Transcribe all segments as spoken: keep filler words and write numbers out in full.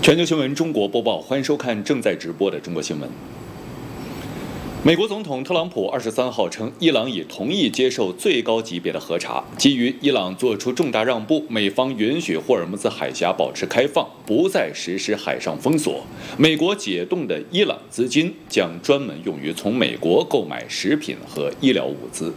全球新闻中国播报，欢迎收看正在直播的中国新闻。美国总统特朗普二十三号称，伊朗已同意接受最高级别的核查，基于伊朗做出重大让步，美方允许霍尔木兹海峡保持开放，不再实施海上封锁。美国解冻的伊朗资金将专门用于从美国购买食品和医疗物资。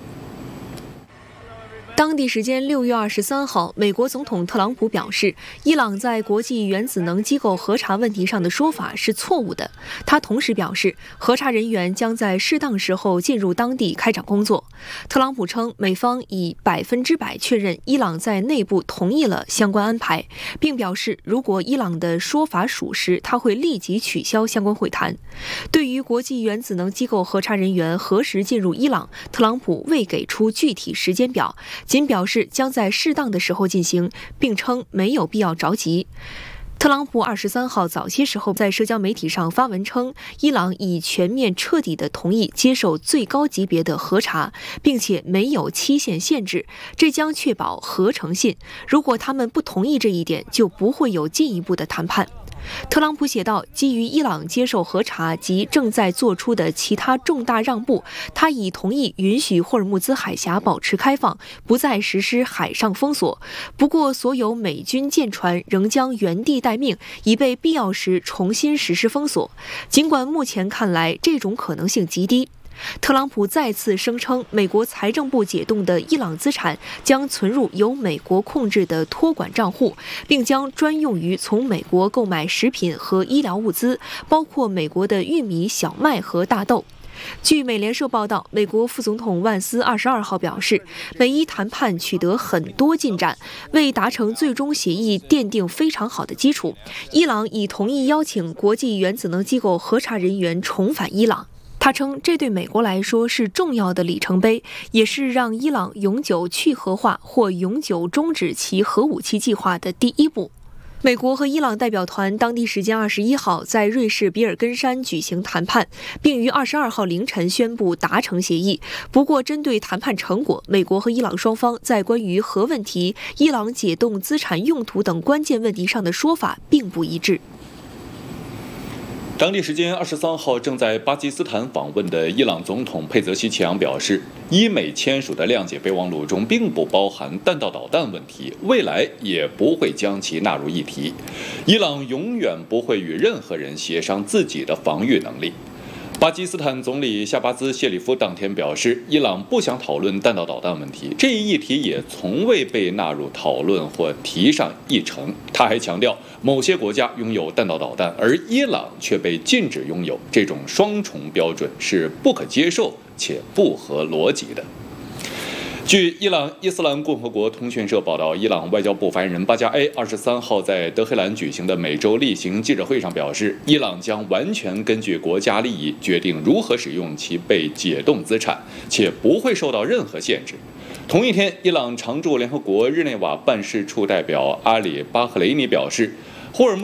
当地时间六月二十三号，美国总统特朗普表示，伊朗在国际原子能机构核查问题上的说法是错误的。他同时表示，核查人员将在适当时候进入当地开展工作。特朗普称，美方已百分之百确认伊朗在内部同意了相关安排，并表示，如果伊朗的说法属实，他会立即取消相关会谈。对于国际原子能机构核查人员何时进入伊朗，特朗普未给出具体时间表，仅表示将在适当的时候进行，并称没有必要着急。特朗普二十三号早些时候在社交媒体上发文称，伊朗已全面彻底地同意接受最高级别的核查，并且没有期限限制，这将确保核诚信。如果他们不同意这一点，就不会有进一步的谈判。特朗普写道，基于伊朗接受核查及正在做出的其他重大让步，他已同意允许霍尔木兹海峡保持开放，不再实施海上封锁。不过，所有美军舰船仍将原地待命，以备必要时重新实施封锁。尽管目前看来这种可能性极低。特朗普再次声称，美国财政部解冻的伊朗资产将存入由美国控制的托管账户，并将专用于从美国购买食品和医疗物资，包括美国的玉米、小麦和大豆。据美联社报道，美国副总统万斯二十二号表示，美伊谈判取得很多进展，为达成最终协议奠定非常好的基础。伊朗已同意邀请国际原子能机构核查人员重返伊朗。他称，这对美国来说是重要的里程碑，也是让伊朗永久去核化或永久终止其核武器计划的第一步。美国和伊朗代表团当地时间二十一号在瑞士比尔根山举行谈判，并于二十二号凌晨宣布达成协议。不过，针对谈判成果，美国和伊朗双方在关于核问题、伊朗解冻资产用途等关键问题上的说法并不一致。 当地时间二十三号，正在巴基斯坦访问的伊朗总统佩泽西奇扬表示，伊美签署的谅解备忘录中并不包含弹道导弹问题，未来也不会将其纳入议题。伊朗永远不会与任何人协商自己的防御能力。巴基斯坦总理夏巴兹·谢里夫当天表示，伊朗不想讨论弹道导弹问题，这一议题也从未被纳入讨论或提上议程。他还强调，某些国家拥有弹道导弹，而伊朗却被禁止拥有，这种双重标准是不可接受且不合逻辑的。据伊朗伊斯兰共和国通讯社报道，伊朗外交部发言人巴加埃二十三号在德黑兰举行的每周例行记者会上表示，伊朗将完全根据国家利益决定如何使用其被解冻资产，且不会受到任何限制。同一天，伊朗常驻联合国日内瓦办事处代表阿里巴赫雷尼表示，霍尔木